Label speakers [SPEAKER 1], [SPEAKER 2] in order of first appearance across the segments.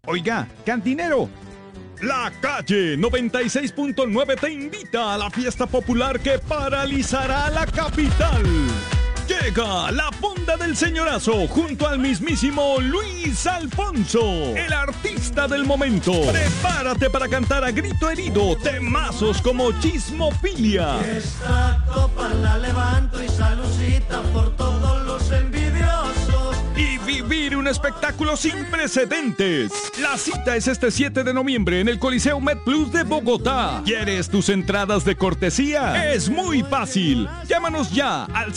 [SPEAKER 1] Oiga, cantinero. La Calle 96.9 te invita a la fiesta popular que paralizará la capital. Llega la Fonda del Señorazo junto al mismísimo Luis Alfonso, el artista del momento. Prepárate para cantar a grito herido temazos como Chismofilia.
[SPEAKER 2] Esta copa la levanto y saludcita por todos los envidiosos.
[SPEAKER 1] Y vivir un espectáculo sin precedentes. La cita es este 7 de noviembre en el Coliseo MedPlus de Bogotá. ¿Quieres tus entradas de cortesía? Es muy fácil. Llámanos ya al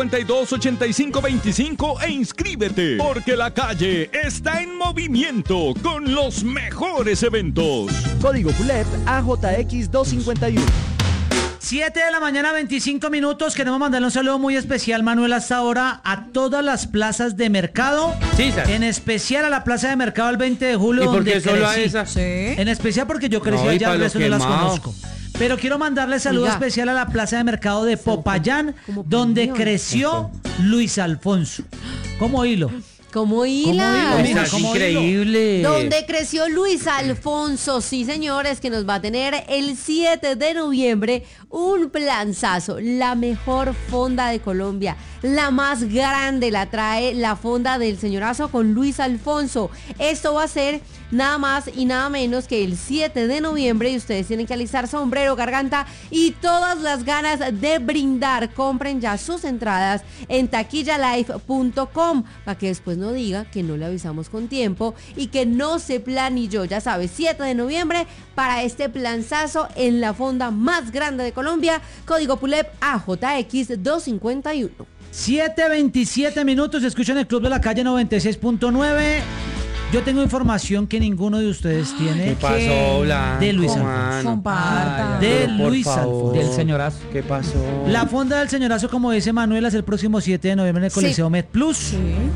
[SPEAKER 1] 652-8525 e inscríbete, porque La Calle está en movimiento con los mejores eventos.
[SPEAKER 3] Código PULEP AJX251.
[SPEAKER 4] 7 de la mañana, 25 minutos. Queremos mandarle un saludo muy especial, Manuel, hasta ahora a todas las plazas de mercado.
[SPEAKER 5] Sí,
[SPEAKER 4] en especial a la plaza de mercado el 20 de julio.
[SPEAKER 5] ¿Y por
[SPEAKER 4] donde
[SPEAKER 5] qué solo a
[SPEAKER 4] crecí.
[SPEAKER 5] esa?
[SPEAKER 6] Sí.
[SPEAKER 4] En especial porque yo crecí
[SPEAKER 5] No, y
[SPEAKER 4] allá,
[SPEAKER 5] para
[SPEAKER 4] el
[SPEAKER 5] lo
[SPEAKER 4] resto no las
[SPEAKER 5] quemado.
[SPEAKER 4] conozco. Pero quiero mandarle saludo
[SPEAKER 6] Oiga.
[SPEAKER 4] especial a la plaza de mercado de Popayán,
[SPEAKER 6] como
[SPEAKER 4] donde
[SPEAKER 6] piñón.
[SPEAKER 4] creció Luis Alfonso. ¿Cómo hilo?
[SPEAKER 6] Como hila.
[SPEAKER 4] Mira,
[SPEAKER 5] Es
[SPEAKER 4] como
[SPEAKER 5] increíble.
[SPEAKER 6] Donde creció Luis Alfonso, sí señores, que nos va a tener el 7 de noviembre un planzazo, la mejor fonda de Colombia, la más grande la trae la Fonda del Señorazo con Luis Alfonso. Esto va a ser nada más y nada menos que el 7 de noviembre y ustedes tienen que alisar sombrero, garganta y todas las ganas de brindar. Compren ya sus entradas en taquillalife.com para que después no diga que no le avisamos con tiempo y que no se planilló. Ya sabes, 7 de noviembre para este planzazo en la fonda más grande de Colombia. Código PULEP AJX251.
[SPEAKER 4] 7:27 minutos. Escuchan el Club de la Calle 96.9. Yo tengo información que ninguno de ustedes tiene.
[SPEAKER 5] ¿Qué pasó, Blanco?
[SPEAKER 4] De Luis Alfonso.
[SPEAKER 5] mano?
[SPEAKER 6] Comparta.
[SPEAKER 4] De
[SPEAKER 5] Pero por
[SPEAKER 4] Luis
[SPEAKER 5] favor.
[SPEAKER 4] Alfonso.
[SPEAKER 7] Del señorazo.
[SPEAKER 5] ¿Qué pasó?
[SPEAKER 4] La Fonda del Señorazo, como dice Manuel, es el próximo 7 de noviembre en el Coliseo MedPlus.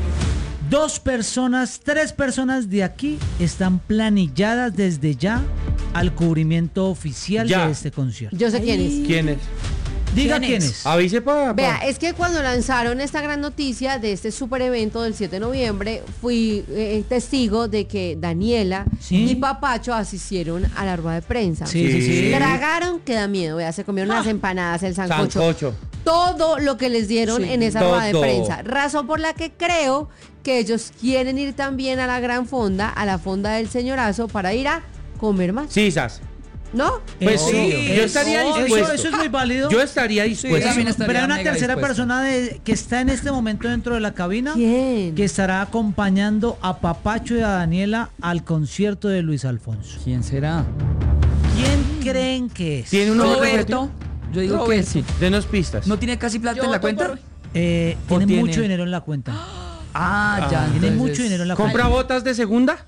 [SPEAKER 4] 3 personas de aquí están planilladas desde ya al cubrimiento oficial
[SPEAKER 5] Ya.
[SPEAKER 4] de este concierto.
[SPEAKER 6] Yo sé quién es.
[SPEAKER 5] ¿Quién es?
[SPEAKER 4] Diga
[SPEAKER 6] ¿Quién
[SPEAKER 4] quién
[SPEAKER 6] es?
[SPEAKER 4] es.
[SPEAKER 5] Avise para...
[SPEAKER 6] Vea, es que cuando lanzaron esta gran noticia de este super evento del 7 de noviembre, fui testigo de que Daniela
[SPEAKER 4] Sí.
[SPEAKER 6] y Papacho asistieron a la rueda de prensa.
[SPEAKER 4] Sí.
[SPEAKER 6] Tragaron que da miedo, vea, se comieron las empanadas, el sancocho,
[SPEAKER 5] Sancocho.
[SPEAKER 6] todo lo que les dieron
[SPEAKER 4] Sí,
[SPEAKER 6] en esa rueda de
[SPEAKER 5] todo.
[SPEAKER 6] prensa. Razón por la que creo que ellos quieren ir también a la gran fonda, a la fonda del Señorazo, para ir a comer más.
[SPEAKER 5] Sisas.
[SPEAKER 6] ¿No?
[SPEAKER 5] Pues
[SPEAKER 4] Eso,
[SPEAKER 5] sí, yo estaría dispuesto.
[SPEAKER 4] Eso es muy válido.
[SPEAKER 5] Yo estaría dispuesto.
[SPEAKER 7] también estaría
[SPEAKER 4] Pero hay una
[SPEAKER 7] mega
[SPEAKER 4] tercera
[SPEAKER 7] dispuesto.
[SPEAKER 4] persona que está en este momento dentro de la cabina.
[SPEAKER 6] ¿Quién?
[SPEAKER 4] Que estará acompañando a Papacho y a Daniela al concierto de Luis Alfonso.
[SPEAKER 7] ¿Quién será?
[SPEAKER 4] ¿Quién creen que es?
[SPEAKER 5] ¿Tiene un nombre
[SPEAKER 7] Roberto. Yo digo que
[SPEAKER 5] Roberto.
[SPEAKER 7] sí.
[SPEAKER 5] Denos pistas.
[SPEAKER 7] ¿No tiene casi plata en la cuenta?
[SPEAKER 4] Tiene
[SPEAKER 7] tiene?
[SPEAKER 4] mucho dinero en la cuenta.
[SPEAKER 7] Ah, ya.
[SPEAKER 4] Tiene
[SPEAKER 7] entonces-
[SPEAKER 4] mucho dinero en la
[SPEAKER 5] ¿Compra
[SPEAKER 4] cuenta.
[SPEAKER 5] botas de segunda?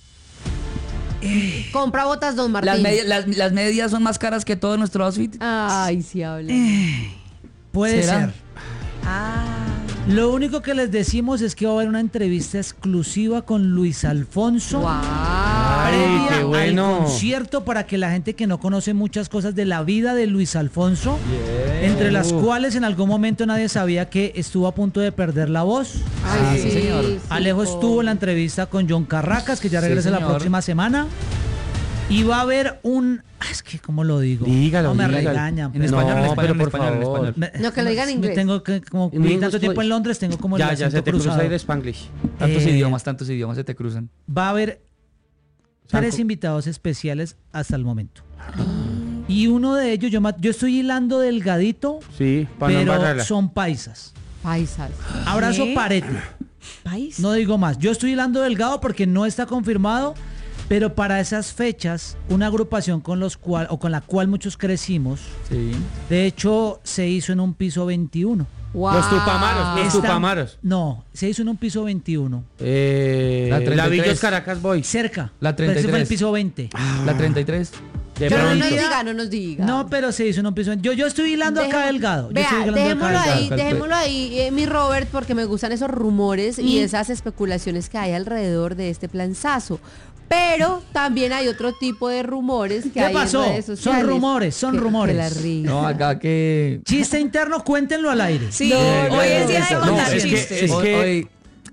[SPEAKER 6] Compra botas, don Martín.
[SPEAKER 7] Las medias son más caras que todo nuestro outfit.
[SPEAKER 6] Ay, sí habla.
[SPEAKER 4] Puede
[SPEAKER 7] ¿Será?
[SPEAKER 4] ser. Lo único que les decimos es que va a haber una entrevista exclusiva con Luis Alfonso. Previa
[SPEAKER 5] qué bueno.
[SPEAKER 4] al concierto, para que la gente que no conoce muchas cosas de la vida de Luis Alfonso, entre las cuales en algún momento nadie sabía que estuvo a punto de perder la voz.
[SPEAKER 6] Ay, sí,
[SPEAKER 7] señor.
[SPEAKER 6] sí,
[SPEAKER 4] Alejo
[SPEAKER 6] por-
[SPEAKER 4] estuvo en la entrevista con John Carracas, que ya
[SPEAKER 7] Sí,
[SPEAKER 4] regresa la
[SPEAKER 7] señor.
[SPEAKER 4] próxima semana. Y va a haber es que, ¿cómo lo digo?
[SPEAKER 5] Dígalo,
[SPEAKER 4] no me
[SPEAKER 5] dígalo.
[SPEAKER 4] regañan.
[SPEAKER 7] En
[SPEAKER 4] pero-
[SPEAKER 7] español, en
[SPEAKER 5] No,
[SPEAKER 7] español,
[SPEAKER 5] pero
[SPEAKER 7] en
[SPEAKER 5] por
[SPEAKER 7] español, en
[SPEAKER 5] favor.
[SPEAKER 7] español.
[SPEAKER 6] No, que lo diga en inglés.
[SPEAKER 4] Tengo que, como
[SPEAKER 5] En
[SPEAKER 4] viví
[SPEAKER 5] English,
[SPEAKER 4] tanto tiempo
[SPEAKER 5] please.
[SPEAKER 4] en Londres, tengo como el
[SPEAKER 5] Ya,
[SPEAKER 4] acento
[SPEAKER 5] se te
[SPEAKER 4] cruzado.
[SPEAKER 5] cruza ahí de Spanglish.
[SPEAKER 7] Tantos
[SPEAKER 4] Eh,
[SPEAKER 7] idiomas se te cruzan.
[SPEAKER 4] Va a haber 3 invitados especiales hasta el momento. Y uno de ellos, yo estoy hilando delgadito,
[SPEAKER 5] Sí, para no
[SPEAKER 4] pero
[SPEAKER 5] embarrarla.
[SPEAKER 4] son paisas.
[SPEAKER 6] Paisas.
[SPEAKER 4] Abrazo
[SPEAKER 6] ¿Qué?
[SPEAKER 4] Parete.
[SPEAKER 6] País.
[SPEAKER 4] No digo más. Yo estoy hilando delgado porque no está confirmado, pero para esas fechas, una agrupación con la cual muchos crecimos,
[SPEAKER 7] Sí.
[SPEAKER 4] de hecho, se hizo en un piso 21.
[SPEAKER 6] Wow.
[SPEAKER 5] Los Tupamaros, los
[SPEAKER 4] Esta-
[SPEAKER 5] Tupamaros.
[SPEAKER 4] No, se hizo en un piso 21.
[SPEAKER 5] La
[SPEAKER 7] 33.
[SPEAKER 5] Villos Caracas Boys.
[SPEAKER 4] Cerca.
[SPEAKER 7] La
[SPEAKER 4] Pero ese fue el
[SPEAKER 7] 33.
[SPEAKER 4] piso 20.
[SPEAKER 7] La 33.
[SPEAKER 5] De
[SPEAKER 4] Yo
[SPEAKER 6] No
[SPEAKER 5] pronto.
[SPEAKER 6] nos
[SPEAKER 4] diría-
[SPEAKER 6] diga, no nos diga.
[SPEAKER 4] No, pero se hizo en un piso 20. Yo estoy hilando acá
[SPEAKER 6] Dejemos-
[SPEAKER 4] delgado. Yo
[SPEAKER 6] Vea,
[SPEAKER 4] estoy hilando acá
[SPEAKER 6] dejémoslo
[SPEAKER 4] delgado.
[SPEAKER 6] ahí, dejémoslo ahí, mi Robert, porque me gustan esos rumores y esas especulaciones que hay alrededor de este planzazo. Pero también hay otro tipo de rumores que
[SPEAKER 4] ¿Qué
[SPEAKER 6] hay
[SPEAKER 4] pasó?
[SPEAKER 6] en redes
[SPEAKER 4] Son
[SPEAKER 6] sociales.
[SPEAKER 4] rumores, son
[SPEAKER 6] Que-
[SPEAKER 4] rumores.
[SPEAKER 6] que la risa.
[SPEAKER 7] No, acá que...
[SPEAKER 4] Chiste interno, cuéntenlo al aire.
[SPEAKER 6] Sí,
[SPEAKER 7] hoy es día de
[SPEAKER 4] eso.
[SPEAKER 7] contar
[SPEAKER 5] No, es que-
[SPEAKER 7] chistes.
[SPEAKER 5] es que-
[SPEAKER 7] Hoy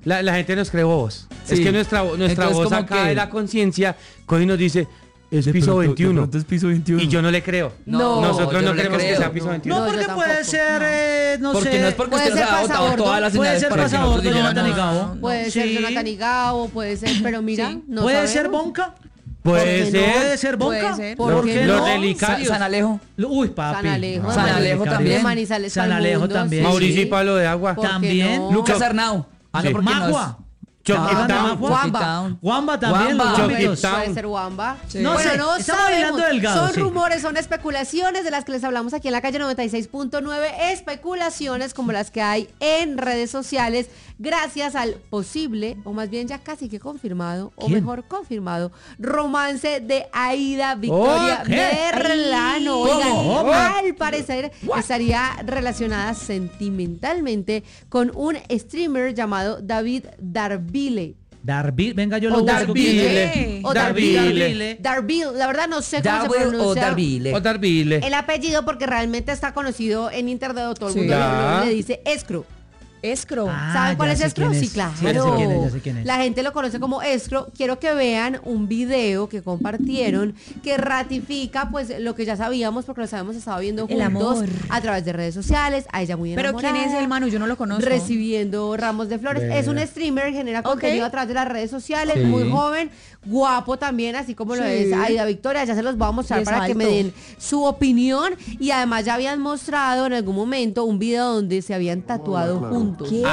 [SPEAKER 5] la gente nos cree bobos.
[SPEAKER 7] Sí.
[SPEAKER 5] Es que nuestra
[SPEAKER 7] Entonces,
[SPEAKER 5] voz
[SPEAKER 7] como
[SPEAKER 5] acá
[SPEAKER 7] que-
[SPEAKER 5] de la conciencia coge y nos dice, es
[SPEAKER 7] De
[SPEAKER 5] piso
[SPEAKER 7] pronto- de
[SPEAKER 5] 21.
[SPEAKER 7] pronto es piso 21.
[SPEAKER 5] Y yo no le creo.
[SPEAKER 6] No,
[SPEAKER 5] Nosotros
[SPEAKER 7] yo
[SPEAKER 5] no
[SPEAKER 7] le
[SPEAKER 5] creemos que
[SPEAKER 7] creo.
[SPEAKER 5] sea piso 21.
[SPEAKER 4] No,
[SPEAKER 6] No, yo
[SPEAKER 4] porque puede
[SPEAKER 6] tampoco.
[SPEAKER 4] ser, no
[SPEAKER 7] Porque
[SPEAKER 4] sé.
[SPEAKER 7] no es porque
[SPEAKER 6] Puede
[SPEAKER 7] usted
[SPEAKER 6] ser
[SPEAKER 7] se ha botado
[SPEAKER 6] pasabordo,
[SPEAKER 7] todas las
[SPEAKER 4] puede
[SPEAKER 7] señales
[SPEAKER 4] ser
[SPEAKER 7] para que
[SPEAKER 4] pasabordo,
[SPEAKER 7] nosotros digamos,
[SPEAKER 4] Jonathan y
[SPEAKER 7] no,
[SPEAKER 4] Gabo.
[SPEAKER 6] Puede
[SPEAKER 4] Sí.
[SPEAKER 6] ser Jonathan y Gabo, puede ser, pero mira,
[SPEAKER 8] Sí.
[SPEAKER 6] no
[SPEAKER 4] ¿Puede ser
[SPEAKER 6] sabemos.
[SPEAKER 4] Bonca?
[SPEAKER 5] Puede
[SPEAKER 6] qué
[SPEAKER 5] ser.
[SPEAKER 4] ¿Puede ser Bonca?
[SPEAKER 8] Puede ser.
[SPEAKER 6] ¿Por qué
[SPEAKER 5] Los
[SPEAKER 6] no?
[SPEAKER 5] relicarios.
[SPEAKER 7] San Alejo.
[SPEAKER 4] Uy, papi.
[SPEAKER 6] San Alejo.
[SPEAKER 7] San Alejo también.
[SPEAKER 6] De Manizales
[SPEAKER 4] San
[SPEAKER 6] pa'l
[SPEAKER 4] Alejo
[SPEAKER 6] mundo,
[SPEAKER 4] también.
[SPEAKER 6] sí.
[SPEAKER 5] Mauricio y Palo de Agua.
[SPEAKER 6] ¿Por qué
[SPEAKER 4] También.
[SPEAKER 6] no?
[SPEAKER 7] Lucas Arnau. Ah, no,
[SPEAKER 5] Sí.
[SPEAKER 7] porque no es-
[SPEAKER 4] Magua.
[SPEAKER 5] Chucky Town.
[SPEAKER 6] Guamba.
[SPEAKER 4] Guamba también,
[SPEAKER 7] Guamba.
[SPEAKER 4] los
[SPEAKER 5] Chucky
[SPEAKER 4] ámbitos.
[SPEAKER 5] Town.
[SPEAKER 6] Puede ser Wamba.
[SPEAKER 4] No sé,
[SPEAKER 6] no
[SPEAKER 4] estamos hablando
[SPEAKER 6] sabemos.
[SPEAKER 4] del Gado,
[SPEAKER 6] Son
[SPEAKER 4] sí.
[SPEAKER 6] rumores, son especulaciones de las que les hablamos aquí en la calle 96.9. Especulaciones como las que hay en redes sociales gracias al posible, o más bien ya casi que confirmado, o
[SPEAKER 4] ¿Quién?
[SPEAKER 6] mejor confirmado, romance de Aida Victoria
[SPEAKER 5] Oh, ¿qué?
[SPEAKER 6] Merlano.
[SPEAKER 4] ¿Cómo?
[SPEAKER 6] Oigan,
[SPEAKER 4] ¿Cómo?
[SPEAKER 6] al parecer estaría relacionada sentimentalmente con un streamer llamado David Darbile.
[SPEAKER 4] Darby, venga, yo lo
[SPEAKER 6] O
[SPEAKER 4] busco.
[SPEAKER 8] Darbile.
[SPEAKER 6] O
[SPEAKER 5] Darbile.
[SPEAKER 6] Darbil, la verdad no sé cómo se
[SPEAKER 7] Darwin o
[SPEAKER 6] pronuncia
[SPEAKER 7] Darville.
[SPEAKER 5] O Darbile.
[SPEAKER 6] el apellido porque realmente está conocido en internet, todo el
[SPEAKER 8] Sí.
[SPEAKER 6] mundo
[SPEAKER 5] Ya.
[SPEAKER 6] le dice escro.
[SPEAKER 8] Escro.
[SPEAKER 4] Ah,
[SPEAKER 6] ¿Saben cuál
[SPEAKER 4] ya
[SPEAKER 6] es
[SPEAKER 4] sé
[SPEAKER 6] escro?
[SPEAKER 4] quién
[SPEAKER 6] Sí,
[SPEAKER 4] es.
[SPEAKER 6] claro.
[SPEAKER 4] Sí, ya sé quién es, ya sé quién es.
[SPEAKER 6] La gente lo conoce como escro. Quiero que vean un video que compartieron que ratifica pues lo que ya sabíamos porque los habíamos estado viendo
[SPEAKER 8] El
[SPEAKER 6] juntos
[SPEAKER 8] amor.
[SPEAKER 6] a través de redes sociales. A ella muy
[SPEAKER 8] Pero
[SPEAKER 6] enamorada.
[SPEAKER 8] ¿quién es el Manu? Yo no lo conozco.
[SPEAKER 6] Recibiendo ramos de flores.
[SPEAKER 5] Vea.
[SPEAKER 6] Es un streamer, genera contenido a través de las redes sociales,
[SPEAKER 7] Sí.
[SPEAKER 6] muy joven, guapo también, así como lo
[SPEAKER 8] Sí.
[SPEAKER 6] es Aida Victoria. Ya se los voy a mostrar
[SPEAKER 8] Y es
[SPEAKER 6] para que me
[SPEAKER 8] alto.
[SPEAKER 6] den su opinión. Y además ya habían mostrado en algún momento un video donde se habían tatuado juntos.
[SPEAKER 8] ¿Qué?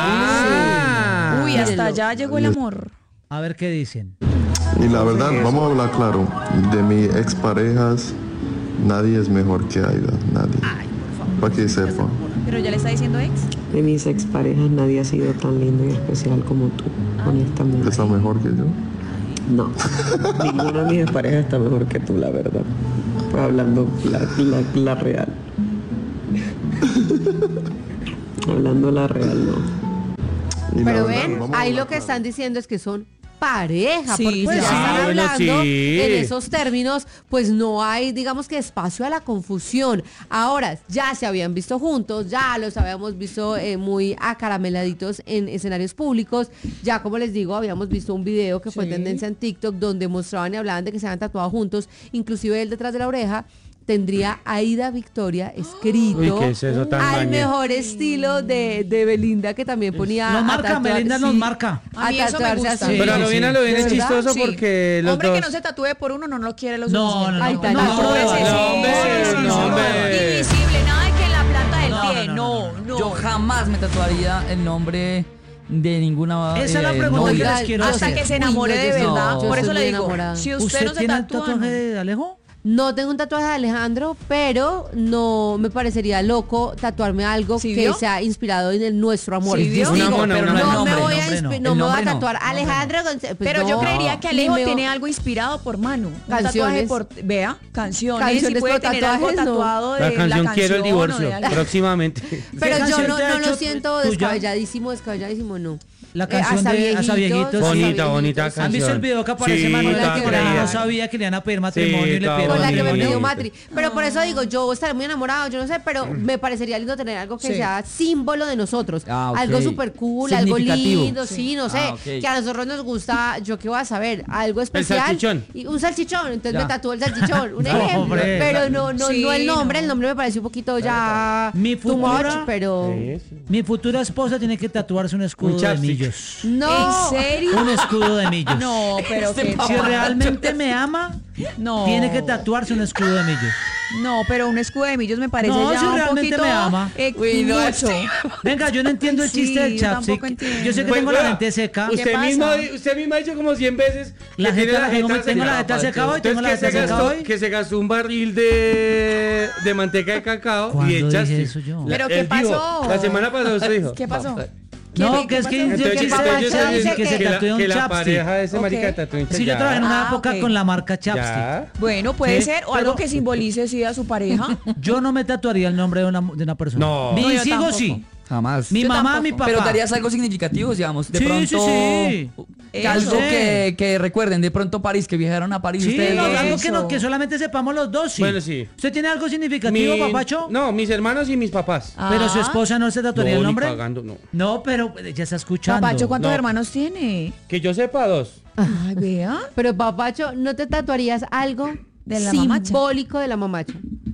[SPEAKER 5] Ah.
[SPEAKER 8] Uy, hasta
[SPEAKER 6] Mírenlo.
[SPEAKER 8] allá llegó el amor.
[SPEAKER 4] A ver qué dicen.
[SPEAKER 9] Y la verdad, vamos a hablar claro, de mis exparejas, nadie es mejor que Aida, nadie. Para que sepa.
[SPEAKER 8] Pero ya le está diciendo ex.
[SPEAKER 10] De mis exparejas nadie ha sido tan lindo y especial como tú, honestamente.
[SPEAKER 9] ¿Está mejor que yo?
[SPEAKER 10] No, ninguna de mis exparejas está mejor que tú, la verdad. Pues hablando la real. Hablando la real, no.
[SPEAKER 9] Y la
[SPEAKER 6] Pero
[SPEAKER 9] verdad,
[SPEAKER 6] ven,
[SPEAKER 9] vamos a
[SPEAKER 6] ahí
[SPEAKER 9] hablar
[SPEAKER 6] lo que
[SPEAKER 9] claro.
[SPEAKER 6] están diciendo es que son pareja,
[SPEAKER 8] Sí,
[SPEAKER 6] porque
[SPEAKER 8] pues
[SPEAKER 6] ya
[SPEAKER 8] sí.
[SPEAKER 6] están
[SPEAKER 5] Bueno,
[SPEAKER 6] hablando
[SPEAKER 5] sí.
[SPEAKER 6] en esos términos, pues no hay, digamos que espacio a la confusión. Ahora, ya se habían visto juntos, ya los habíamos visto muy acarameladitos en escenarios públicos, ya como les digo, habíamos visto un video que fue
[SPEAKER 8] Sí.
[SPEAKER 6] tendencia en TikTok donde mostraban y hablaban de que se habían tatuado juntos, inclusive él detrás de la oreja tendría Aida Victoria escrito
[SPEAKER 5] Uy, ¿qué es eso tan
[SPEAKER 6] al
[SPEAKER 5] maña?
[SPEAKER 6] mejor estilo de Belinda que también ponía
[SPEAKER 4] Nos
[SPEAKER 6] a
[SPEAKER 4] marca,
[SPEAKER 6] tatuar-
[SPEAKER 4] Melinda nos
[SPEAKER 6] sí,
[SPEAKER 4] marca.
[SPEAKER 8] A mí eso me
[SPEAKER 6] tatuarse
[SPEAKER 8] gusta.
[SPEAKER 6] así.
[SPEAKER 5] Pero a lo bien, a lo bien
[SPEAKER 6] ¿De
[SPEAKER 5] es
[SPEAKER 6] verdad?
[SPEAKER 5] chistoso
[SPEAKER 8] Sí.
[SPEAKER 5] porque los
[SPEAKER 8] Hombre
[SPEAKER 5] dos...
[SPEAKER 8] que no se tatúe por uno no lo quiere lo
[SPEAKER 4] No,
[SPEAKER 8] suficiente.
[SPEAKER 4] no,
[SPEAKER 6] Ay,
[SPEAKER 4] no.
[SPEAKER 6] tan
[SPEAKER 4] No,
[SPEAKER 6] lindo.
[SPEAKER 5] no, hombre.
[SPEAKER 8] Invisible, nada de que en la planta del
[SPEAKER 4] No,
[SPEAKER 8] pie.
[SPEAKER 4] no,
[SPEAKER 8] No,
[SPEAKER 4] no,
[SPEAKER 8] no.
[SPEAKER 7] Yo jamás me tatuaría el nombre de ninguna
[SPEAKER 4] Esa es la pregunta que
[SPEAKER 7] novia.
[SPEAKER 4] les quiero
[SPEAKER 8] Hasta
[SPEAKER 4] hacer.
[SPEAKER 8] que se enamore
[SPEAKER 6] Uy, no,
[SPEAKER 8] de
[SPEAKER 6] yo sí.
[SPEAKER 8] verdad.
[SPEAKER 7] No.
[SPEAKER 8] Por
[SPEAKER 6] Yo
[SPEAKER 8] eso
[SPEAKER 6] soy
[SPEAKER 8] le
[SPEAKER 6] muy
[SPEAKER 8] digo,
[SPEAKER 6] enamorada.
[SPEAKER 8] si usted,
[SPEAKER 4] ¿Usted
[SPEAKER 8] no se
[SPEAKER 4] tiene el
[SPEAKER 8] tatúa,
[SPEAKER 4] tatuaje
[SPEAKER 8] no.
[SPEAKER 4] de Alejo?
[SPEAKER 6] No tengo un tatuaje de Alejandro, pero no me parecería loco tatuarme algo
[SPEAKER 8] ¿Sí
[SPEAKER 6] que
[SPEAKER 8] vio?
[SPEAKER 6] sea inspirado en nuestro amor.
[SPEAKER 8] ¿Sí vio?
[SPEAKER 7] Distingo,
[SPEAKER 5] Una mona,
[SPEAKER 7] pero
[SPEAKER 5] una
[SPEAKER 7] no el
[SPEAKER 5] mona.
[SPEAKER 6] No me
[SPEAKER 7] nombre.
[SPEAKER 6] voy a
[SPEAKER 4] nombre no.
[SPEAKER 6] inspi- no
[SPEAKER 7] El
[SPEAKER 6] me voy a
[SPEAKER 7] nombre no.
[SPEAKER 6] tatuar Alejandro González. Pues
[SPEAKER 8] Pero
[SPEAKER 6] no.
[SPEAKER 8] yo creería que
[SPEAKER 6] Ni
[SPEAKER 8] Alejo
[SPEAKER 6] me-
[SPEAKER 8] tiene algo inspirado por Manu. Un
[SPEAKER 6] Canciones.
[SPEAKER 8] tatuaje por, vea, canciones y
[SPEAKER 6] Canciones,
[SPEAKER 8] puede
[SPEAKER 6] pero
[SPEAKER 8] tener algo
[SPEAKER 6] tatuajes no.
[SPEAKER 8] tatuado de
[SPEAKER 5] La canción Quiero el
[SPEAKER 8] o
[SPEAKER 5] divorcio,
[SPEAKER 8] de algo.
[SPEAKER 5] próximamente.
[SPEAKER 6] Pero yo
[SPEAKER 4] canción
[SPEAKER 6] no,
[SPEAKER 4] te ha
[SPEAKER 6] no lo
[SPEAKER 4] hecho
[SPEAKER 6] siento
[SPEAKER 4] tuya?
[SPEAKER 6] descabelladísimo, no.
[SPEAKER 4] La canción de Hasta Viejitos.
[SPEAKER 5] Bonita, bonita
[SPEAKER 6] Hasta
[SPEAKER 5] canción.
[SPEAKER 4] ¿Han visto el video que aparece
[SPEAKER 5] Sí,
[SPEAKER 4] Manuel
[SPEAKER 5] toda
[SPEAKER 4] que
[SPEAKER 5] creída.
[SPEAKER 4] no sabía que le iban a pedir matrimonio
[SPEAKER 5] Sí,
[SPEAKER 4] y le
[SPEAKER 5] toda
[SPEAKER 4] pidieron
[SPEAKER 6] Con la que me
[SPEAKER 5] bonita.
[SPEAKER 6] pidió
[SPEAKER 4] matrimonio?
[SPEAKER 6] Matri. Pero por eso digo, yo estaré muy enamorado, yo no sé, pero me parecería lindo tener algo que
[SPEAKER 8] Sí.
[SPEAKER 6] sea símbolo de nosotros.
[SPEAKER 7] Ah, ok.
[SPEAKER 6] Algo súper cool, algo
[SPEAKER 7] Significativo.
[SPEAKER 6] lindo, sí, no sé.
[SPEAKER 7] Ah, ok.
[SPEAKER 6] Que a nosotros nos gusta, yo qué voy a saber, algo especial.
[SPEAKER 5] salchichón.
[SPEAKER 6] Y un salchichón, entonces
[SPEAKER 7] Ya.
[SPEAKER 6] me tatúo el salchichón, un
[SPEAKER 4] No,
[SPEAKER 6] ejemplo.
[SPEAKER 4] hombre.
[SPEAKER 6] Pero no
[SPEAKER 8] Sí,
[SPEAKER 6] el nombre,
[SPEAKER 8] no.
[SPEAKER 6] el nombre me parece un poquito ya
[SPEAKER 4] Mi
[SPEAKER 6] too much,
[SPEAKER 4] futura-
[SPEAKER 6] pero
[SPEAKER 4] Mi futura esposa tiene que tatuarse un escudo
[SPEAKER 5] Un
[SPEAKER 4] de
[SPEAKER 5] chapstick.
[SPEAKER 4] millos.
[SPEAKER 6] no.
[SPEAKER 8] ¿En serio?
[SPEAKER 4] Un escudo de millos.
[SPEAKER 8] No, pero que
[SPEAKER 4] Si realmente me ama,
[SPEAKER 8] no.
[SPEAKER 4] tiene que tatuarse un escudo de millos.
[SPEAKER 8] No, pero un escudo de millos me parece
[SPEAKER 4] No,
[SPEAKER 8] ya
[SPEAKER 4] si
[SPEAKER 8] un
[SPEAKER 4] realmente
[SPEAKER 8] poquito
[SPEAKER 4] me ama.
[SPEAKER 7] Uy, no,
[SPEAKER 8] mucho.
[SPEAKER 4] Venga, yo no entiendo el
[SPEAKER 8] Sí,
[SPEAKER 4] chiste del
[SPEAKER 8] yo tampoco
[SPEAKER 4] chapstick.
[SPEAKER 8] entiendo.
[SPEAKER 4] Yo sé que
[SPEAKER 5] Pues,
[SPEAKER 4] tengo la
[SPEAKER 5] vea,
[SPEAKER 4] mente seca.
[SPEAKER 8] ¿Qué
[SPEAKER 5] Usted
[SPEAKER 8] pasa?
[SPEAKER 5] misma ha dicho como 100 veces
[SPEAKER 4] La
[SPEAKER 5] que tiene
[SPEAKER 4] jeta la tengo la
[SPEAKER 5] secada.
[SPEAKER 4] jeta seca hoy, tengo la
[SPEAKER 5] Entonces,
[SPEAKER 4] jeta seca hoy.
[SPEAKER 5] que se gastó un barril de manteca de cacao
[SPEAKER 4] ¿Cuándo
[SPEAKER 5] y
[SPEAKER 4] dije
[SPEAKER 5] echaste.
[SPEAKER 4] eso yo?
[SPEAKER 8] ¿Pero qué
[SPEAKER 5] Él dijo,
[SPEAKER 8] pasó?
[SPEAKER 5] la semana pasada usted dijo.
[SPEAKER 8] ¿Qué pasó?
[SPEAKER 4] No,
[SPEAKER 8] ¿Qué
[SPEAKER 4] que es que
[SPEAKER 8] pasó?
[SPEAKER 4] yo
[SPEAKER 5] Entonces,
[SPEAKER 4] quise
[SPEAKER 6] entonces,
[SPEAKER 5] ellos
[SPEAKER 6] dice
[SPEAKER 4] que se
[SPEAKER 5] que
[SPEAKER 4] tatúe un
[SPEAKER 5] la
[SPEAKER 4] chapstick.
[SPEAKER 5] pareja de ese
[SPEAKER 8] Ok.
[SPEAKER 5] marica tatuó un
[SPEAKER 4] Sí, yo trabajé en una
[SPEAKER 8] Ah,
[SPEAKER 4] época
[SPEAKER 8] ok.
[SPEAKER 4] con la marca Chapstick.
[SPEAKER 5] Ya.
[SPEAKER 8] Bueno, puede
[SPEAKER 4] Sí,
[SPEAKER 8] ser, o
[SPEAKER 4] pero-
[SPEAKER 8] algo que simbolice sí a su pareja.
[SPEAKER 4] Yo no me tatuaría el nombre de una persona.
[SPEAKER 5] No.
[SPEAKER 4] Mis
[SPEAKER 8] No, yo
[SPEAKER 4] hijos
[SPEAKER 8] tampoco.
[SPEAKER 4] sí.
[SPEAKER 7] Jamás.
[SPEAKER 4] Mi
[SPEAKER 8] Yo
[SPEAKER 4] mamá,
[SPEAKER 8] tampoco.
[SPEAKER 4] mi papá.
[SPEAKER 7] Pero darías algo significativo, digamos. De
[SPEAKER 4] Sí,
[SPEAKER 7] pronto.
[SPEAKER 4] sí.
[SPEAKER 7] Algo
[SPEAKER 4] Eso.
[SPEAKER 7] que recuerden, de pronto París, que viajaron a París
[SPEAKER 4] Sí,
[SPEAKER 7] ustedes
[SPEAKER 4] no,
[SPEAKER 7] dos.
[SPEAKER 4] algo
[SPEAKER 8] Eso.
[SPEAKER 4] que solamente sepamos los dos, sí.
[SPEAKER 5] Bueno, sí.
[SPEAKER 4] ¿Usted tiene algo significativo, papacho?
[SPEAKER 5] No, mis hermanos y mis papás.
[SPEAKER 4] Pero su
[SPEAKER 8] Ah.
[SPEAKER 4] esposa no se tatuaría el
[SPEAKER 5] No, ni
[SPEAKER 4] nombre.
[SPEAKER 5] cagando, no.
[SPEAKER 4] No, pero ya está escuchando.
[SPEAKER 8] Papacho, ¿cuántos
[SPEAKER 5] No.
[SPEAKER 8] hermanos tiene?
[SPEAKER 5] Que yo sepa, 2.
[SPEAKER 8] Ay, vea.
[SPEAKER 6] Pero papacho, ¿no te tatuarías algo
[SPEAKER 8] De la mamacha.
[SPEAKER 6] simbólico de la mamacha?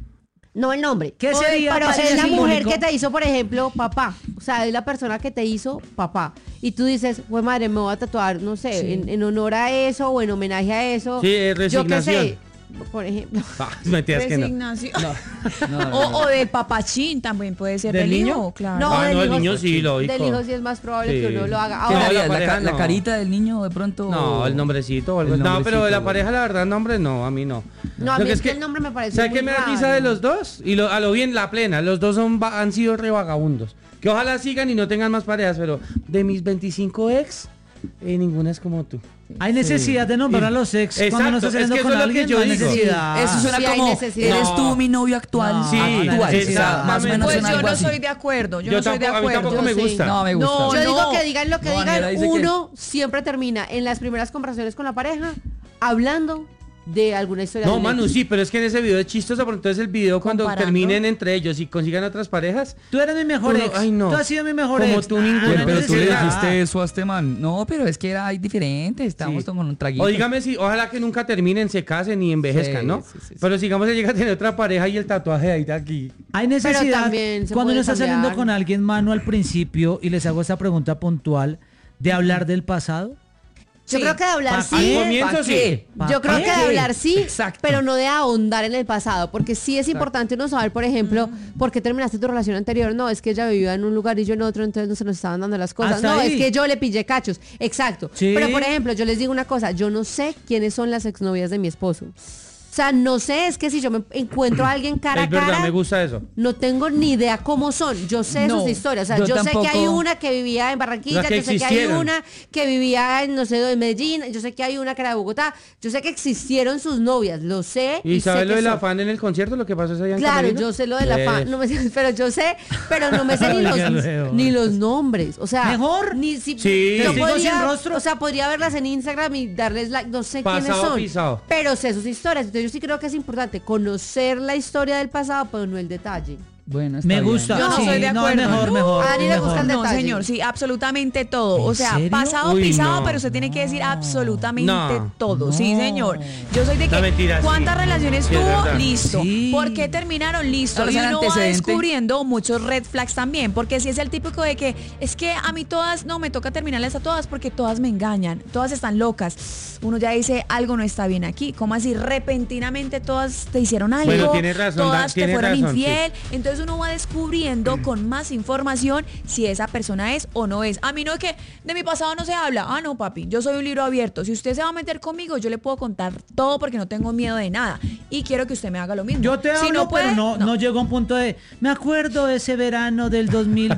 [SPEAKER 6] No el nombre.
[SPEAKER 4] ¿Qué sería?
[SPEAKER 6] Pero
[SPEAKER 4] ¿Qué sería
[SPEAKER 6] es la mujer
[SPEAKER 4] simbólico?
[SPEAKER 6] que te hizo, por ejemplo, papá. O sea, es la persona que te hizo papá. Y tú dices, pues madre, me voy a tatuar, no sé,
[SPEAKER 8] Sí.
[SPEAKER 6] en honor a eso o en homenaje a eso.
[SPEAKER 5] Sí, es
[SPEAKER 6] Yo qué sé,
[SPEAKER 5] resignación.
[SPEAKER 6] por ejemplo.
[SPEAKER 5] Mentiras que no.
[SPEAKER 8] Resignación.
[SPEAKER 7] No, no, no.
[SPEAKER 8] O del papachín también puede ser.
[SPEAKER 5] ¿Del
[SPEAKER 8] ¿Del
[SPEAKER 5] niño?
[SPEAKER 8] hijo? Claro.
[SPEAKER 6] No,
[SPEAKER 5] Ah,
[SPEAKER 6] del
[SPEAKER 5] no, el
[SPEAKER 6] hijo-
[SPEAKER 5] niño sí, lógico.
[SPEAKER 6] Del hijo sí es más probable
[SPEAKER 5] Sí.
[SPEAKER 6] que uno lo haga.
[SPEAKER 5] ¿Qué
[SPEAKER 6] Ahora,
[SPEAKER 5] haría?
[SPEAKER 7] La,
[SPEAKER 5] pareja
[SPEAKER 7] la
[SPEAKER 5] no.
[SPEAKER 7] carita del niño, de pronto.
[SPEAKER 5] No, el nombrecito o algo
[SPEAKER 7] El
[SPEAKER 5] así. No, pero
[SPEAKER 7] nombrecito,
[SPEAKER 5] de la
[SPEAKER 7] güey.
[SPEAKER 5] pareja, la verdad, nombre no, a mí no.
[SPEAKER 6] no, a
[SPEAKER 5] Lo
[SPEAKER 6] mí
[SPEAKER 5] que
[SPEAKER 6] es que el nombre me parece
[SPEAKER 5] ¿Sabes
[SPEAKER 6] muy
[SPEAKER 5] qué me da
[SPEAKER 6] raro.
[SPEAKER 5] risa de los dos? Y a lo bien, la plena. Los dos han sido re vagabundos. Que ojalá sigan y no tengan más parejas, pero de mis 25 ex, ninguna es como tú.
[SPEAKER 4] Hay necesidad de nombrar a los ex cuando uno está
[SPEAKER 5] Exacto,
[SPEAKER 4] saliendo
[SPEAKER 5] es que
[SPEAKER 4] con
[SPEAKER 5] eso es lo que
[SPEAKER 4] alguien.
[SPEAKER 5] yo
[SPEAKER 4] No hay
[SPEAKER 5] digo.
[SPEAKER 4] necesidad.
[SPEAKER 7] Eso suena
[SPEAKER 6] Sí, hay
[SPEAKER 7] como,
[SPEAKER 6] necesidad.
[SPEAKER 7] eres
[SPEAKER 5] No.
[SPEAKER 7] tú mi novio actual.
[SPEAKER 4] No,
[SPEAKER 5] Sí,
[SPEAKER 7] actual. O sea,
[SPEAKER 5] exactamente.
[SPEAKER 7] más o menos
[SPEAKER 8] Pues
[SPEAKER 7] suena
[SPEAKER 8] yo
[SPEAKER 7] algo
[SPEAKER 8] no
[SPEAKER 7] así.
[SPEAKER 8] soy de acuerdo. Yo
[SPEAKER 5] Yo
[SPEAKER 8] no soy de
[SPEAKER 5] tampoco- a mí
[SPEAKER 8] acuerdo.
[SPEAKER 5] tampoco me
[SPEAKER 6] Yo sí.
[SPEAKER 5] gusta.
[SPEAKER 7] No, me gusta.
[SPEAKER 8] No,
[SPEAKER 6] Yo digo que digan lo que
[SPEAKER 7] No, Daniela
[SPEAKER 6] digan,
[SPEAKER 7] dice que-
[SPEAKER 6] uno siempre termina en las primeras conversaciones con la pareja hablando de alguna historia.
[SPEAKER 5] No,
[SPEAKER 6] de un
[SPEAKER 5] Manu,
[SPEAKER 6] ex.
[SPEAKER 5] sí, pero es que en ese video es chistoso, pero entonces el video cuando
[SPEAKER 8] Comparando.
[SPEAKER 5] terminen entre ellos y consigan otras parejas,
[SPEAKER 4] Tú eres mi mejor
[SPEAKER 5] Tú no-
[SPEAKER 4] ex.
[SPEAKER 5] ay, no.
[SPEAKER 4] Tú has sido mi mejor
[SPEAKER 5] Como
[SPEAKER 4] ex.
[SPEAKER 5] tú, ninguno.
[SPEAKER 4] no hay
[SPEAKER 7] Pero tú le
[SPEAKER 4] necesidad.
[SPEAKER 7] dijiste eso a este man. No, pero es que era ahí diferente. Estábamos
[SPEAKER 5] Sí.
[SPEAKER 7] con un traguito.
[SPEAKER 5] o dígame si, ojalá que nunca terminen, se casen y envejezcan,
[SPEAKER 7] Sí,
[SPEAKER 5] ¿no?
[SPEAKER 7] sí, sí, sí.
[SPEAKER 5] Pero sigamos, se llega a tener otra pareja y el tatuaje ahí de aquí.
[SPEAKER 4] Hay necesidad.
[SPEAKER 6] también se
[SPEAKER 4] Cuando
[SPEAKER 6] puede
[SPEAKER 4] uno está saliendo
[SPEAKER 6] cambiar.
[SPEAKER 4] con alguien, Manu, al principio, y les hago esta pregunta puntual, de hablar del pasado.
[SPEAKER 6] Yo
[SPEAKER 8] Sí.
[SPEAKER 6] creo que de hablar
[SPEAKER 4] ¿Pa'
[SPEAKER 6] sí.
[SPEAKER 5] Al comienzo
[SPEAKER 7] ¿Pa'
[SPEAKER 5] sí.
[SPEAKER 7] qué?
[SPEAKER 6] Yo creo
[SPEAKER 4] ¿Pa'
[SPEAKER 6] que de
[SPEAKER 4] qué?
[SPEAKER 6] hablar sí,
[SPEAKER 7] Exacto.
[SPEAKER 6] pero no de ahondar en el pasado, porque sí es importante uno saber, por ejemplo, por qué terminaste tu relación anterior. No, es que ella vivía en un lugar y yo en otro, entonces no se nos estaban dando las cosas.
[SPEAKER 4] Hasta
[SPEAKER 6] No,
[SPEAKER 4] ahí.
[SPEAKER 6] es que yo le pillé cachos. Exacto.
[SPEAKER 4] Sí.
[SPEAKER 6] Pero, por ejemplo, yo les digo una cosa, yo no sé quiénes son las exnovias de mi esposo. O sea, no sé, es que si yo me encuentro a alguien cara a
[SPEAKER 5] Es verdad,
[SPEAKER 6] cara,
[SPEAKER 5] me gusta eso.
[SPEAKER 6] no tengo ni idea cómo son. Yo sé
[SPEAKER 8] No,
[SPEAKER 6] sus historias. O sea,
[SPEAKER 7] yo
[SPEAKER 6] yo sé que hay
[SPEAKER 7] tampoco.
[SPEAKER 6] una que vivía en Barranquilla,
[SPEAKER 5] Las que
[SPEAKER 6] yo sé que hay
[SPEAKER 5] existieron.
[SPEAKER 6] una que vivía en, no sé, en Medellín, yo sé que hay una que era de Bogotá, yo sé que existieron sus novias, lo sé.
[SPEAKER 5] ¿Y
[SPEAKER 6] sé
[SPEAKER 5] sabes
[SPEAKER 6] que
[SPEAKER 5] lo del
[SPEAKER 6] son.
[SPEAKER 5] afán en el concierto, lo que pasó ese día en
[SPEAKER 6] Claro,
[SPEAKER 5] Camerino?
[SPEAKER 6] yo sé lo del afán, no me sé, pero yo sé, pero no me sé
[SPEAKER 4] Oiga, luego.
[SPEAKER 6] ni los nombres. O sea,
[SPEAKER 4] ¿Mejor?
[SPEAKER 6] ni si
[SPEAKER 5] Sí.
[SPEAKER 6] yo
[SPEAKER 4] ¿Testigos sin
[SPEAKER 6] podría,
[SPEAKER 4] rostro?
[SPEAKER 6] o sea, podría verlas en Instagram y darles like, no sé
[SPEAKER 5] Pasado,
[SPEAKER 6] quiénes son,
[SPEAKER 5] pisado.
[SPEAKER 6] pero sé sus historias. Entonces yo sí creo que es importante conocer la historia del pasado, pero no el detalle.
[SPEAKER 7] Bueno, está
[SPEAKER 4] Me
[SPEAKER 7] bien.
[SPEAKER 4] gusta.
[SPEAKER 8] Yo no
[SPEAKER 4] sí,
[SPEAKER 8] soy de
[SPEAKER 4] no,
[SPEAKER 8] acuerdo.
[SPEAKER 4] mejor,
[SPEAKER 8] No,
[SPEAKER 4] mejor.
[SPEAKER 6] a Dani le
[SPEAKER 4] mejor.
[SPEAKER 6] gusta el
[SPEAKER 8] No,
[SPEAKER 6] detalle.
[SPEAKER 8] señor, sí, absolutamente todo.
[SPEAKER 4] ¿En
[SPEAKER 8] O sea,
[SPEAKER 4] serio?
[SPEAKER 8] pasado,
[SPEAKER 5] Uy,
[SPEAKER 8] pisado,
[SPEAKER 5] no.
[SPEAKER 8] pero usted tiene que decir absolutamente
[SPEAKER 5] No.
[SPEAKER 8] todo. Sí, señor. Yo soy de
[SPEAKER 5] No,
[SPEAKER 8] que
[SPEAKER 5] mentira, sí.
[SPEAKER 8] cuántas relaciones
[SPEAKER 5] Sí, es
[SPEAKER 8] tuvo,
[SPEAKER 5] verdad.
[SPEAKER 8] listo.
[SPEAKER 4] Sí.
[SPEAKER 8] ¿Por qué terminaron? Listo.
[SPEAKER 7] Claro,
[SPEAKER 8] Y
[SPEAKER 7] es el
[SPEAKER 8] uno va
[SPEAKER 7] antecedente.
[SPEAKER 8] descubriendo muchos red flags también. Porque si es el típico de que es que a mí todas, no, me toca terminarles a todas porque todas me engañan, todas están locas. Uno ya dice, algo no está bien aquí. ¿Cómo así? Repentinamente todas te hicieron algo.
[SPEAKER 5] Bueno, tienes razón,
[SPEAKER 8] todas te
[SPEAKER 5] tienes
[SPEAKER 8] fueron
[SPEAKER 5] razón,
[SPEAKER 8] infiel. Entonces uno va descubriendo con más información si esa persona es o no es. A mí no es que de mi pasado no se habla. Ah, no, papi, yo soy un libro abierto. Si usted se va a meter conmigo, yo le puedo contar todo porque no tengo miedo de nada. Y quiero que usted me haga lo mismo.
[SPEAKER 4] Yo te
[SPEAKER 8] Si
[SPEAKER 4] hablo,
[SPEAKER 8] no puede,
[SPEAKER 4] pero no llego a un punto de... Me acuerdo ese verano del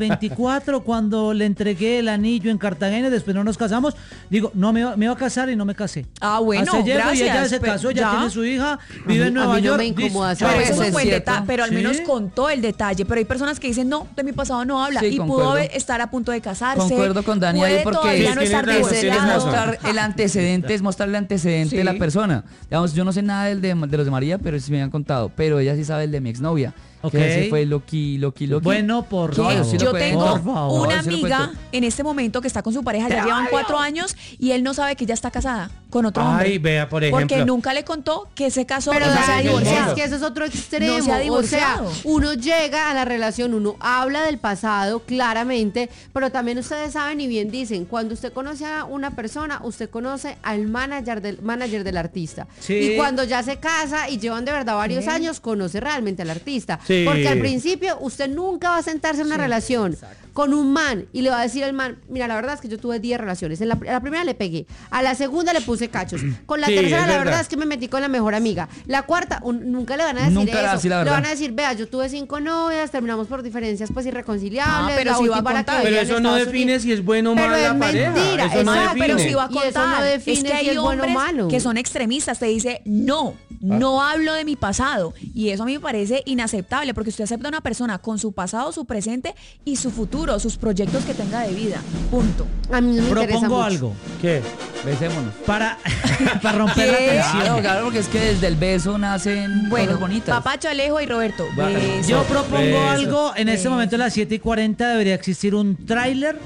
[SPEAKER 4] 2024 cuando le entregué el anillo en Cartagena y después no nos casamos. Digo, no me iba a casar y no me casé.
[SPEAKER 8] Ah, bueno,
[SPEAKER 4] Hasta llego y ella
[SPEAKER 8] gracias,
[SPEAKER 4] se casó, ya
[SPEAKER 8] ya.
[SPEAKER 4] tiene su hija, vive en
[SPEAKER 6] A
[SPEAKER 4] Nueva
[SPEAKER 6] mí no
[SPEAKER 4] York.
[SPEAKER 6] me incomoda
[SPEAKER 4] dice,
[SPEAKER 6] saber
[SPEAKER 8] Pero
[SPEAKER 6] eso
[SPEAKER 8] eso es
[SPEAKER 6] es
[SPEAKER 8] un buen
[SPEAKER 7] cierto.
[SPEAKER 8] detalle, pero al
[SPEAKER 4] Sí.
[SPEAKER 8] menos contó el detalle. Pero hay personas que dicen, no, de mi pasado no habla.
[SPEAKER 7] Sí,
[SPEAKER 8] y
[SPEAKER 7] concuerdo.
[SPEAKER 8] pudo estar a punto de casarse.
[SPEAKER 7] Concuerdo con Dani ahí
[SPEAKER 8] puede
[SPEAKER 7] porque
[SPEAKER 8] todavía
[SPEAKER 5] Sí,
[SPEAKER 8] no estar
[SPEAKER 5] tienes razón,
[SPEAKER 7] Es
[SPEAKER 5] tienes
[SPEAKER 8] divorciado.
[SPEAKER 5] razón.
[SPEAKER 7] mostrar el antecedente, es mostrarle el antecedente de la
[SPEAKER 8] Sí.
[SPEAKER 7] persona. Digamos, yo no sé nada de los de María, pero sí me han contado. Pero ella sí sabe el de mi exnovia.
[SPEAKER 4] Ok.
[SPEAKER 7] Que ese fue Loki.
[SPEAKER 4] Bueno, por
[SPEAKER 7] No,
[SPEAKER 4] favor.
[SPEAKER 7] yo sí lo
[SPEAKER 8] Yo
[SPEAKER 7] cuento.
[SPEAKER 8] tengo
[SPEAKER 4] Por favor.
[SPEAKER 8] una
[SPEAKER 7] Yo sí lo
[SPEAKER 8] amiga
[SPEAKER 7] cuento.
[SPEAKER 8] en este momento que está con su pareja, ya llevan 4 años y él no sabe que ella está casada con otro hombre.
[SPEAKER 5] Ay, vea, por ejemplo.
[SPEAKER 8] Porque nunca le contó que se casó
[SPEAKER 6] Pero
[SPEAKER 8] o no se ha
[SPEAKER 6] Dani,
[SPEAKER 8] divorciado.
[SPEAKER 6] es que eso es otro extremo.
[SPEAKER 8] No se ha
[SPEAKER 6] o sea,
[SPEAKER 8] divorciado.
[SPEAKER 6] uno llega a la relación, uno habla del pasado claramente, pero también ustedes saben y bien dicen, cuando usted conoce a una persona, usted conoce al manager del artista.
[SPEAKER 4] Sí.
[SPEAKER 6] Y cuando ya se casa y llevan de verdad varios años, conoce realmente al artista.
[SPEAKER 5] Sí.
[SPEAKER 6] Porque al principio usted nunca va a sentarse en una relación con un man y le va a decir al man, mira, la verdad es que yo tuve 10 relaciones. A la primera le pegué, a la segunda le puse cachos, con la
[SPEAKER 5] Sí,
[SPEAKER 6] tercera
[SPEAKER 5] es
[SPEAKER 6] la
[SPEAKER 5] verdad.
[SPEAKER 6] verdad es que me metí con la mejor amiga. La cuarta, nunca le van a decir
[SPEAKER 7] Nunca le va a
[SPEAKER 6] eso.
[SPEAKER 7] decir la
[SPEAKER 6] Le
[SPEAKER 7] verdad.
[SPEAKER 6] van a decir, vea, yo tuve 5 novias, terminamos por diferencias pues irreconciliables.
[SPEAKER 8] Ah, pero
[SPEAKER 6] la
[SPEAKER 8] sí va a
[SPEAKER 6] última era que
[SPEAKER 8] contar.
[SPEAKER 5] Pero
[SPEAKER 6] vivía en
[SPEAKER 5] eso no
[SPEAKER 6] Estados
[SPEAKER 5] define
[SPEAKER 6] Unidos.
[SPEAKER 5] si es bueno o
[SPEAKER 6] Pero
[SPEAKER 5] malo
[SPEAKER 6] es
[SPEAKER 5] la pareja.
[SPEAKER 6] mentira,
[SPEAKER 5] Eso no
[SPEAKER 6] exacto,
[SPEAKER 5] define.
[SPEAKER 8] Pero sí va a
[SPEAKER 6] Y eso no
[SPEAKER 8] contar.
[SPEAKER 6] define
[SPEAKER 8] Es que
[SPEAKER 6] si
[SPEAKER 8] hay
[SPEAKER 6] es bueno o
[SPEAKER 8] hombres
[SPEAKER 6] malo.
[SPEAKER 8] que son extremistas. Te dice, no, No hablo de mi pasado. Y eso a mí me parece inaceptable, porque usted acepta a una persona con su pasado, su presente y su futuro, sus proyectos que tenga de vida. Punto.
[SPEAKER 6] A mí no me interesa
[SPEAKER 4] Propongo
[SPEAKER 6] mucho.
[SPEAKER 4] algo.
[SPEAKER 5] ¿Qué?
[SPEAKER 7] Besémonos.
[SPEAKER 4] Para romper la tensión.
[SPEAKER 7] Claro, porque es que desde el beso nacen
[SPEAKER 8] Bueno,
[SPEAKER 7] cosas bonitas.
[SPEAKER 8] Papacho, Alejo y Roberto.
[SPEAKER 5] Bueno.
[SPEAKER 8] besos.
[SPEAKER 4] Yo propongo
[SPEAKER 5] Eso.
[SPEAKER 4] algo. En este momento a las 7:40 debería existir un tráiler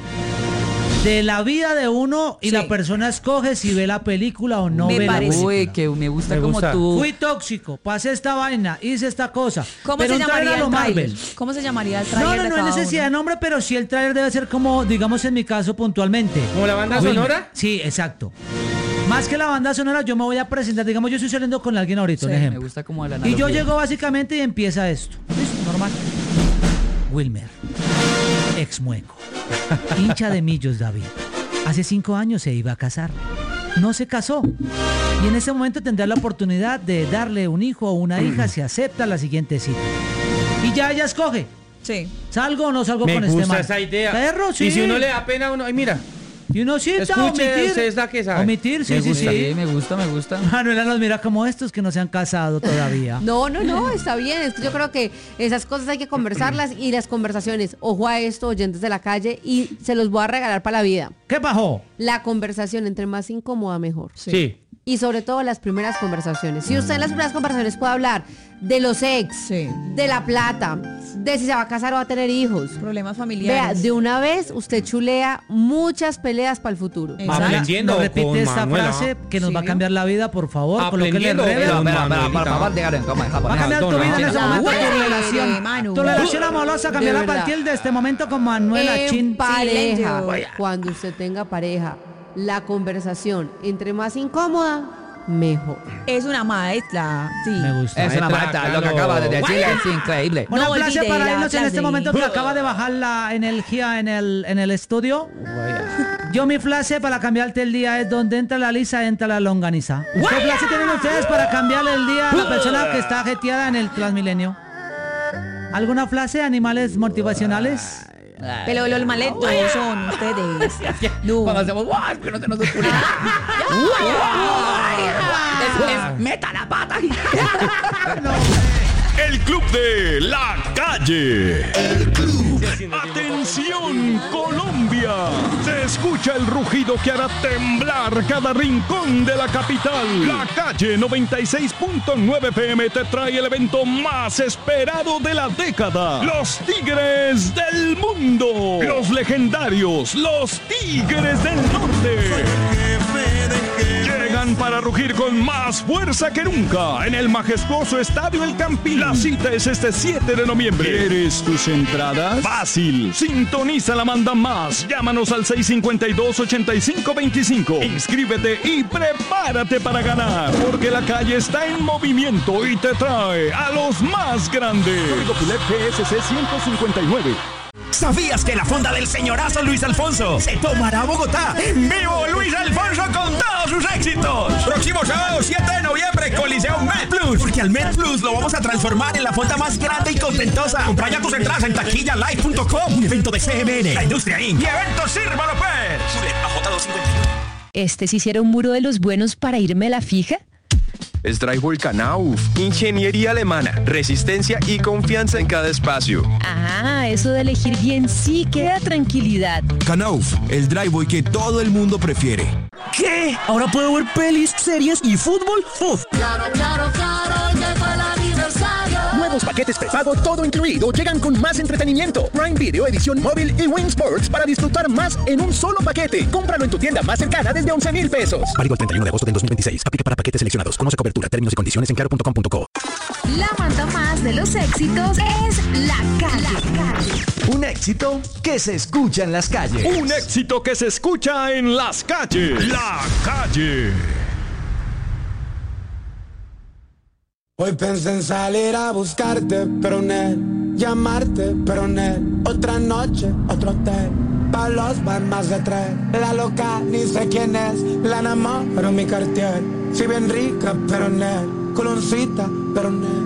[SPEAKER 4] de la vida de uno y
[SPEAKER 8] Sí.
[SPEAKER 4] la persona escoge si ve la película o no
[SPEAKER 8] Me
[SPEAKER 4] ve la
[SPEAKER 8] parece.
[SPEAKER 4] película.
[SPEAKER 7] Uy, que me gusta
[SPEAKER 5] Me
[SPEAKER 7] como
[SPEAKER 5] gusta.
[SPEAKER 7] tú.
[SPEAKER 4] Fui tóxico, pasé esta vaina, hice esta cosa.
[SPEAKER 8] ¿Cómo
[SPEAKER 4] pero
[SPEAKER 8] se
[SPEAKER 4] un tráiler
[SPEAKER 8] llamaría
[SPEAKER 4] a lo
[SPEAKER 8] el tráiler?
[SPEAKER 4] Marvel.
[SPEAKER 8] ¿Cómo se llamaría el
[SPEAKER 4] No,
[SPEAKER 8] tráiler
[SPEAKER 4] no,
[SPEAKER 8] de
[SPEAKER 4] no hay
[SPEAKER 8] cada
[SPEAKER 4] necesidad de
[SPEAKER 8] uno?
[SPEAKER 4] nombre, pero sí el tráiler debe ser como, digamos en mi caso puntualmente.
[SPEAKER 5] ¿Como la banda
[SPEAKER 4] Wilmer.
[SPEAKER 5] sonora?
[SPEAKER 4] Sí, exacto. Más que la banda sonora, yo me voy a presentar. Digamos, yo estoy saliendo con alguien ahorita, un
[SPEAKER 7] Me
[SPEAKER 4] ejemplo.
[SPEAKER 7] gusta como la
[SPEAKER 4] Y
[SPEAKER 7] analogía.
[SPEAKER 4] yo llego básicamente y empieza esto. Listo, normal. Wilmer, ex mueco, hincha de Millos David. Hace 5 años se iba a casar. No se casó. Y en ese momento tendrá la oportunidad de darle un hijo o una hija si acepta la siguiente cita. Y ya ella escoge.
[SPEAKER 8] Sí.
[SPEAKER 4] ¿Salgo o no salgo
[SPEAKER 5] Me
[SPEAKER 4] con este
[SPEAKER 5] gusta
[SPEAKER 4] man?
[SPEAKER 5] esa idea.
[SPEAKER 4] Perro, sí.
[SPEAKER 5] Y si uno le da pena a uno, ay, mira.
[SPEAKER 4] Y uno cita,
[SPEAKER 5] Escuche,
[SPEAKER 4] omitir.
[SPEAKER 5] usted es la que sabe.
[SPEAKER 4] Omitir, sí,
[SPEAKER 7] Me
[SPEAKER 4] sí,
[SPEAKER 7] gusta,
[SPEAKER 4] sí.
[SPEAKER 7] me gusta, me gusta.
[SPEAKER 4] Manuela nos mira como estos que no se han casado todavía.
[SPEAKER 6] No, está bien. Es que yo creo que esas cosas hay que conversarlas y las conversaciones. Ojo a esto, oyentes de la calle, y se los voy a regalar para la vida.
[SPEAKER 4] ¿Qué bajó?
[SPEAKER 6] La conversación, entre más incómoda, mejor.
[SPEAKER 5] Sí.
[SPEAKER 6] Y sobre todo las primeras conversaciones. Si usted en las primeras conversaciones puede hablar de los ex,
[SPEAKER 8] Sí.
[SPEAKER 6] de la plata, de si se va a casar o va a tener hijos.
[SPEAKER 8] Problemas
[SPEAKER 6] Vea,
[SPEAKER 8] familiares.
[SPEAKER 6] de una vez usted chulea muchas peleas para el futuro.
[SPEAKER 8] Exacto.
[SPEAKER 5] Aprendiendo
[SPEAKER 4] Nos repite
[SPEAKER 5] con
[SPEAKER 4] esta
[SPEAKER 5] Manuela.
[SPEAKER 4] frase que nos
[SPEAKER 8] Sí,
[SPEAKER 4] va a
[SPEAKER 8] ¿vio?
[SPEAKER 4] cambiar la vida, por favor. Colóquele
[SPEAKER 5] Aprendiendo,
[SPEAKER 4] reverb.
[SPEAKER 5] pero-
[SPEAKER 7] Por favor, dígale en coma, en
[SPEAKER 4] Va a
[SPEAKER 7] japonés.
[SPEAKER 4] cambiar tu vida en este
[SPEAKER 6] La
[SPEAKER 4] momento,
[SPEAKER 6] buena
[SPEAKER 4] tu
[SPEAKER 8] de
[SPEAKER 4] relación.
[SPEAKER 8] Manu.
[SPEAKER 4] Tu relación amorosa cambiará a
[SPEAKER 6] De verdad.
[SPEAKER 4] partir de este momento con Manuela
[SPEAKER 6] En
[SPEAKER 4] Chin.
[SPEAKER 6] pareja,
[SPEAKER 8] Silencio.
[SPEAKER 6] cuando usted tenga pareja, la conversación entre más incómoda, mejor.
[SPEAKER 8] Es una maestra. Sí.
[SPEAKER 4] Me gusta.
[SPEAKER 7] Es una
[SPEAKER 5] Maestra,
[SPEAKER 7] mata, lo que
[SPEAKER 5] claro.
[SPEAKER 7] acaba de decir es increíble.
[SPEAKER 4] Una
[SPEAKER 8] No
[SPEAKER 4] frase
[SPEAKER 8] olvide
[SPEAKER 4] para
[SPEAKER 8] la
[SPEAKER 4] irnos en
[SPEAKER 8] clase.
[SPEAKER 4] este momento que acaba de bajar la energía en el estudio. Yo mi frase para cambiarte el día es donde entra la lisa, entra la longaniza. ¿Qué frase tienen ustedes para cambiarle el día a la persona que está jeteada en el Transmilenio? ¿Alguna frase? ¿Animales motivacionales?
[SPEAKER 8] Pero los maletos son ustedes. No.
[SPEAKER 7] Cuando hacemos guau, que no se nos ocurre. Meta la pata.
[SPEAKER 1] El Club de la Calle. ¡Atención, Colombia! Se escucha el rugido que hará temblar cada rincón de la capital. La Calle 96.9 FM te trae el evento más esperado de la década. Los Tigres del Mundo. Los legendarios, los Tigres del Norte. Llegan para rugir con más fuerza que nunca en el majestuoso Estadio El Campín. La cita es este 7 de noviembre. ¿Quieres tus entradas? Fácil. Sintoniza la manda más. Llámanos al 652-8525. Inscríbete y prepárate para ganar. Porque la calle está en movimiento y te trae a los más grandes. Código PULEP GSC 159.
[SPEAKER 11] ¿Sabías que la fonda del señorazo Luis Alfonso se tomará a Bogotá? ¡Vivo Luis Alfonso con todos sus éxitos! Próximo sábado 7 de noviembre, Coliseo Med Plus. Porque al Med Plus lo vamos a transformar en la fonda más grande y contentosa. Compra ya tus entradas en taquillalive.com. Un evento de CMN, la Industria Inc. y Eventos Sirva López.
[SPEAKER 12] ¿Este sí hiciera un muro de los buenos para irme a la fija?
[SPEAKER 13] Strike Knauf, ingeniería alemana, resistencia y confianza en cada espacio.
[SPEAKER 12] Ah, eso de elegir bien sí que da tranquilidad.
[SPEAKER 11] Knauf, el driveway que todo el mundo prefiere. ¿Qué? ¿Ahora puedo ver pelis, series y fútbol? ¡Uf!
[SPEAKER 2] Claro, llegó el aniversario.
[SPEAKER 14] Nuevos paquetes prepago todo incluido llegan con más entretenimiento. Prime Video, edición móvil y Win Sports para disfrutar más en un solo paquete. Cómpralo en tu tienda más cercana desde 11,000 pesos.
[SPEAKER 11] Válido el 31 de agosto del 2026. Aplica para paquetes seleccionados. Conoce cobertura, términos y condiciones en claro.com.co.
[SPEAKER 15] La banda más de los éxitos es La Calle.
[SPEAKER 3] Un éxito que se escucha en las calles.
[SPEAKER 1] Un éxito que se escucha en las calles. La Calle.
[SPEAKER 16] Hoy pensé en salir a buscarte, pero no, llamarte, pero no, otra noche, otro hotel, pa' los van más de 3, la loca ni sé quién es, la enamoro mi Cartier, si bien rica, pero no, coloncita, pero no.